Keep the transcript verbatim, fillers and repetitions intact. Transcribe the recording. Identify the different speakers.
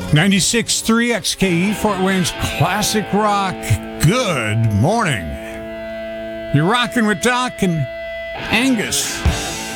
Speaker 1: ninety-six point three X K E, Fort Wayne's Classic Rock. Good morning. You're rocking with Doc and Angus.